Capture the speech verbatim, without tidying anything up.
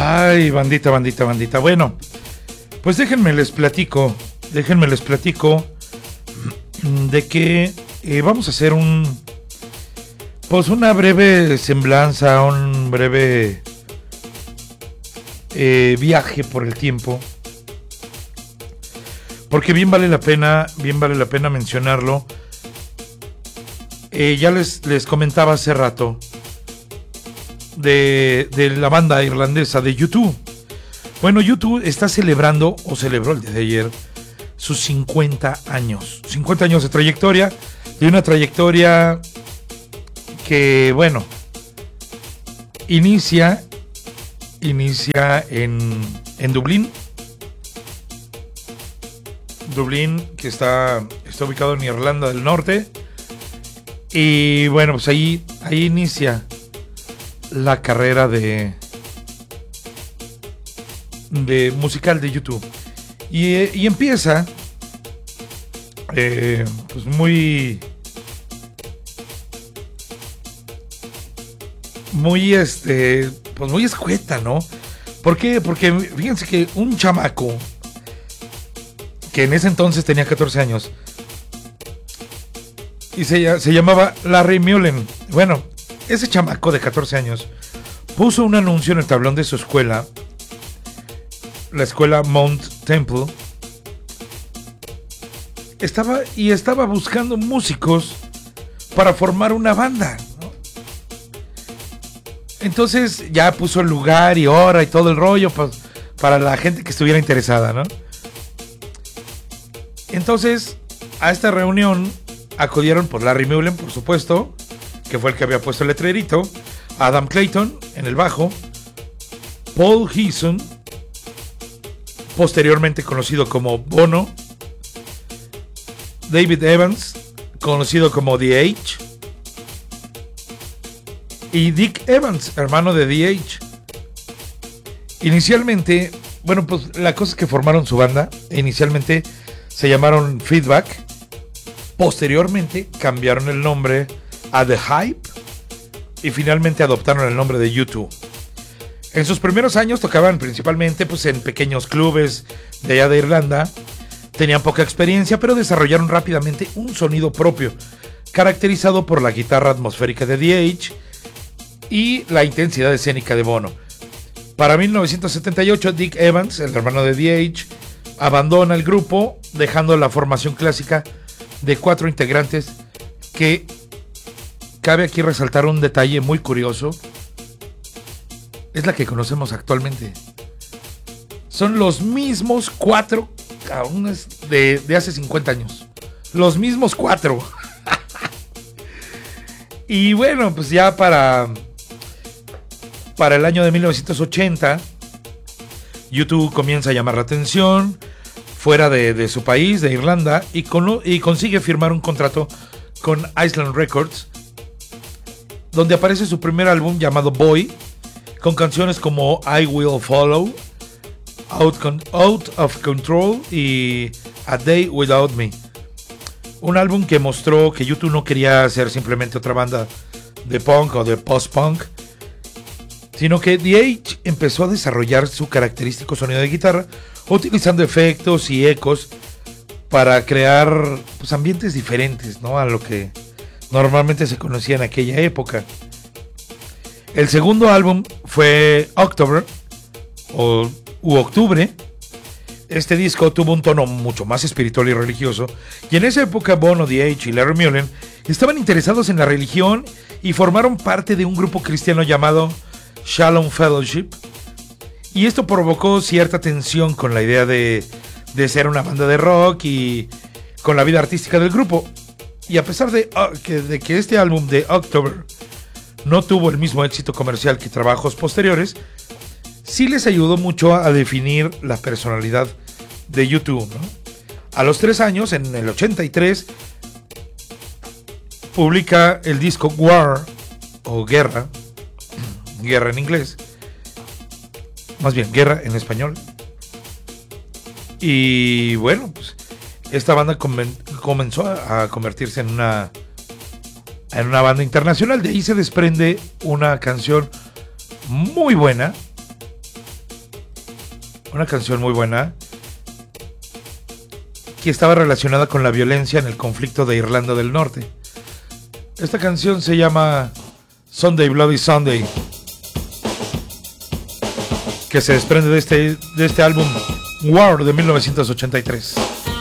Ay, bandita, bandita, bandita. Bueno, pues déjenme les platico, déjenme les platico de que eh, vamos a hacer un, pues una breve semblanza, un breve eh, viaje por el tiempo, porque bien vale la pena, bien vale la pena mencionarlo. Eh, ya les, les comentaba hace rato de, de la banda irlandesa de U dos. Bueno, U dos está celebrando, o celebró el día de ayer, sus cincuenta años. cincuenta años de trayectoria, de una trayectoria que, bueno, inicia, inicia en, en Dublín. Dublín, que está, está ubicado en Irlanda del Norte. Y bueno, pues ahí, ahí inicia la carrera de, de musical de U dos. Y, y empieza eh, pues muy muy este pues muy escueta, ¿no? ¿Por qué? Porque fíjense que un chamaco que en ese entonces tenía catorce años y se, se llamaba Larry Mullen. Bueno, ese chamaco de catorce años puso un anuncio en el tablón de su escuela, la escuela Mount Temple. Estaba y estaba buscando músicos para formar una banda, ¿no? Entonces ya puso el lugar y hora y todo el rollo pues, para la gente que estuviera interesada, ¿no? Entonces a esta reunión acudieron por Larry Mullen, por supuesto, que fue el que había puesto el letrerito, Adam Clayton en el bajo, Paul Heason, posteriormente conocido como Bono, David Evans, conocido como The H, y Dick Evans, hermano de The H. Inicialmente, bueno, pues la cosa es que formaron su banda. Inicialmente se llamaron Feedback. Posteriormente cambiaron el nombre a The Hype y finalmente adoptaron el nombre de U dos. En sus primeros años tocaban principalmente pues, en pequeños clubes de allá de Irlanda. Tenían poca experiencia, pero desarrollaron rápidamente un sonido propio, caracterizado por la guitarra atmosférica de The H y la intensidad escénica de Bono. Para mil novecientos setenta y ocho, Dick Evans, el hermano de The H, abandona el grupo, dejando la formación clásica de cuatro integrantes, que cabe aquí resaltar un detalle muy curioso. Es la que conocemos actualmente. Son los mismos cuatro de, de hace cincuenta años. Los mismos cuatro. Y bueno, pues ya para para el año de mil novecientos ochenta, U dos comienza a llamar la atención fuera de, de su país, de Irlanda, y, con, y consigue firmar un contrato con Island Records, donde aparece su primer álbum llamado Boy, con canciones como I Will Follow, Out, Con- Out of Control y A Day Without Me. Un álbum que mostró que U dos no quería ser simplemente otra banda de punk o de post-punk, sino que The H empezó a desarrollar su característico sonido de guitarra, utilizando efectos y ecos para crear pues, ambientes diferentes, ¿no?, a lo que normalmente se conocía en aquella época. El segundo álbum fue October, o u Octubre. Este disco tuvo un tono mucho más espiritual y religioso, y en esa época Bono, The H y Larry Mullen estaban interesados en la religión y formaron parte de un grupo cristiano llamado Shalom Fellowship, y esto provocó cierta tensión con la idea de, de ser una banda de rock y con la vida artística del grupo. Y a pesar de, uh, que, de que este álbum de October no tuvo el mismo éxito comercial que trabajos posteriores, sí les ayudó mucho a definir la personalidad de U dos, ¿no? A los tres años, en el ochenta y tres, publica el disco War, o Guerra, Guerra en inglés, más bien Guerra en español. Y bueno, pues esta banda comen- comenzó a, a convertirse en una en una banda internacional. De ahí se desprende una canción muy buena una canción muy buena que estaba relacionada con la violencia en el conflicto de Irlanda del Norte. Esta canción se llama Sunday Bloody Sunday, que se desprende de este, de este álbum War de mil novecientos ochenta y tres.